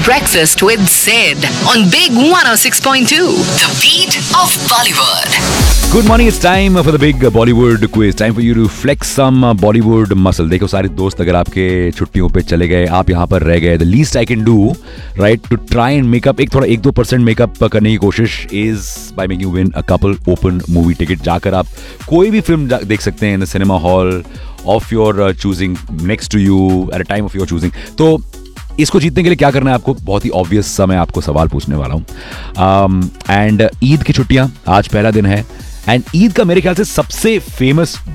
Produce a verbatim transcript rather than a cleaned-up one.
Breakfast with Sid on Big one oh six point two, the beat of Bollywood. Good morning, it's time for the big Bollywood quiz. Time for you to flex some Bollywood muscle. देखो सारे दोस्त अगर आपके छुट्टियों पे चले गए, आप यहाँ पर रह गए, the least I can do, right, to try and make up एक थोड़ा एक दो परसेंट मेकअप करने की कोशिश is by making you win a couple open movie ticket. जाकर आप कोई भी फिल्म देख सकते हैं in the cinema hall of your uh, choosing, next to you, at a time of your choosing. तो इसको जीतने के लिए क्या करना है आपको, बहुत ही ऑब्वियस सा मैं आपको सवाल पूछने वाला हूँ. एंड ईद की छुट्टियां, आज पहला दिन है, एंड ईद का मेरे ख्याल से सबसे फेमस